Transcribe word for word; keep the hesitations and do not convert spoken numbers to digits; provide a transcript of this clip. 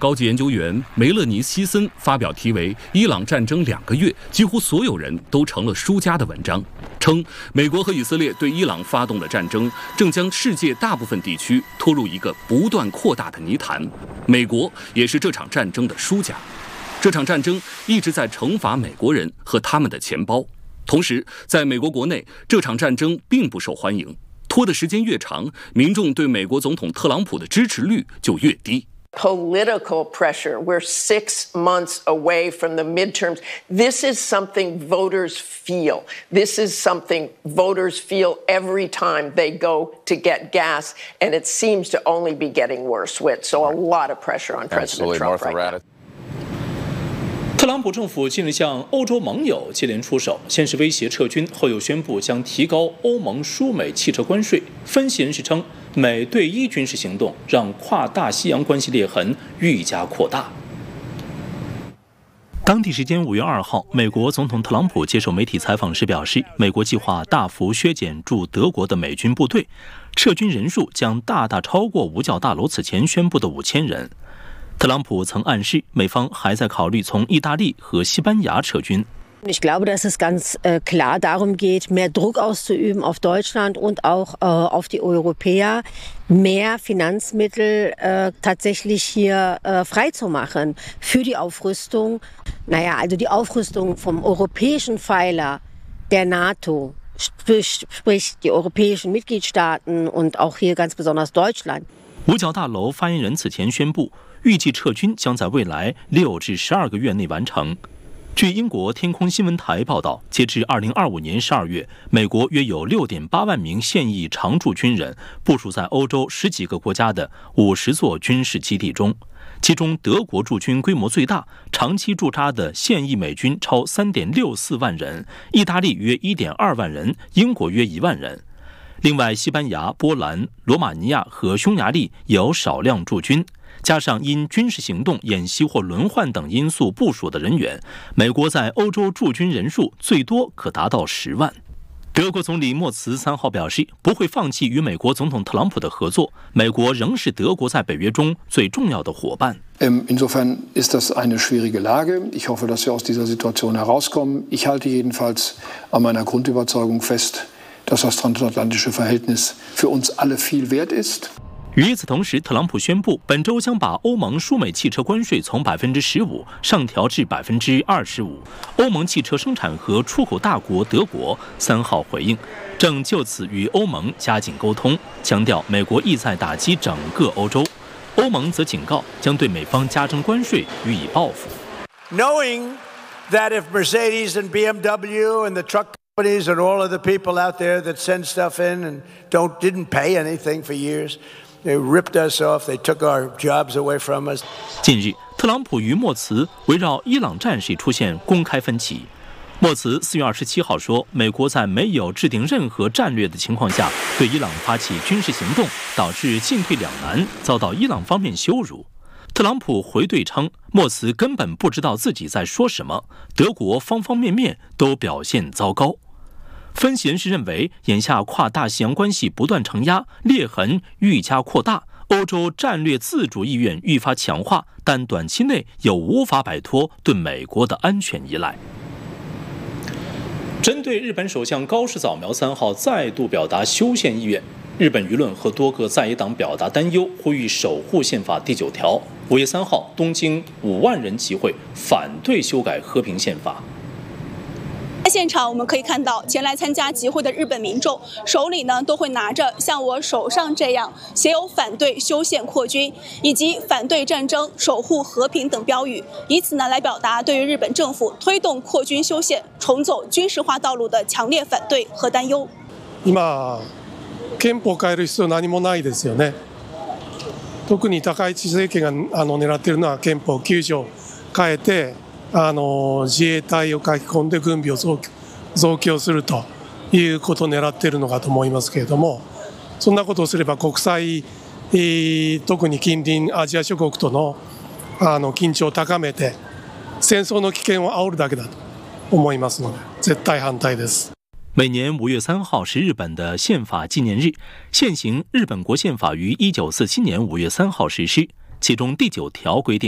高级研究员梅勒尼·希森发表题为《伊朗战争两个月，几乎所有人都成了输家》的文章，称美国和以色列对伊朗发动的战争正将世界大部分地区拖入一个不断扩大的泥潭，美国也是这场战争的输家。这场战争一直在惩罚美国人和他们的钱包，同时在美国国内，这场战争并不受欢迎，拖的时间越长，民众对美国总统特朗普的支持率就越低。 Political pressure. We're six months away from the midterms. This is something voters feel. This is something voters feel every time they go to get gas, and it seems to only be getting worse with. So a lot of pressure on President Trump right now. 特朗普政府近日向欧洲盟友接连出手，先是威胁撤军，后又宣布将提高欧盟输美汽车关税。分析人士称，美对伊军事行动让跨大西洋关系裂痕愈加扩大。当地时间五月二号，美国总统特朗普接受媒体采访时表示，美国计划大幅削减驻德国的美军部队，撤军人数将大大超过五角大楼此前宣布的五千人。特朗普曾暗示，美方还在考虑从意大利和西班牙撤军。 Ich glaube, dass es ganz äh, klar darum geht, mehr Druck auszuüben auf Deutschland und auch äh, auf die Europäer, mehr Finanzmittel äh, tatsächlich hier äh, freizumachen für die Aufrüstung. Naja, also die Aufrüstung vom europäischen Pfeiler der NATO, sprich, sprich die europäischen Mitgliedstaaten und auch hier ganz besonders Deutschland. 五角大楼发言人此前宣布，预计撤军将在未来六至十二个月内完成。据英国天空新闻台报道，截至二零二五年十二月，美国约有六点八万名现役常驻军人部署在欧洲十几个国家的五十座军事基地中，其中德国驻军规模最大，长期驻扎的现役美军超三点六四万人，意大利约一点二万人，英国约一万人。另外，西班牙、波兰、罗马尼亚和匈牙利也有少量驻军，加上因军事行动、演习或轮换等因素部署的人员，美国在欧洲驻军人数最多可达到十万。德国总理默茨三号表示，不会放弃与美国总统特朗普的合作，美国仍是德国在北约中最重要的伙伴。 Insofern ist das eine schwierige Lage. Ich hoffe, dass wir aus dieser Situation herauskommen. Ich halte jedenfalls an meiner Grundüberzeugung fest,dass das transatlantische Verhältnis für uns alle viel wert ist. 与此同时，特朗普宣布本周将把欧盟输美汽车关税从百分之十五上调至百分之二十五。欧盟汽车生产和出口大国德国三号回应，正就此与欧盟加紧沟通，强调美国意在打击整个欧洲。欧盟则警告将对美方加征关税予以报复。 Knowing that if Mercedes and B M W and the truck companies and all of the people out there that send stuff in and don't didn't pay anything for years, they ripped us off, they took our jobs away from us. 近日，特朗普与默茨围绕伊朗战事出现公开分歧。默茨四月二十七号说，美国在没有制定任何战略的情况下对伊朗发起军事行动，导致进退两难，遭到伊朗方面羞辱。特朗普回怼称，默茨根本不知道自己在说什么，德国方方面面都表现糟糕。分析人士认为，眼下跨大西洋关系不断承压，裂痕愈加扩大，欧洲战略自主意愿愈发强化，但短期内又无法摆脱对美国的安全依赖。针对日本首相高市早苗三号再度表达修宪意愿，日本舆论和多个在野党表达担忧，呼吁守护宪法第九条。五月三号，东京五万人集会反对修改和平宪法。 在现场我们可以看到，前来参加集会的日本民众手里呢都会拿着像我手上这样写有反对修宪扩军以及反对战争、守护和平等标语，以此呢来表达对于日本政府推动扩军修宪、重走军事化道路的強烈反对和担忧。 今憲法を変える必要何もないですよね。特に高市政権があの狙っているのは憲法きゅう条変えて。あの自衛隊を書き込んで軍備を増増強するということを狙っているのかと思いますけれども、そんなことをすれば国際、特に近隣アジア諸国とのあの緊張を高めて戦争の危険を煽るだけだと思いますので、絶対反対です。 每年五月三号是日本的宪法纪念日，现行日本国宪法于一九四七年五月三号实施，其中第九条规定，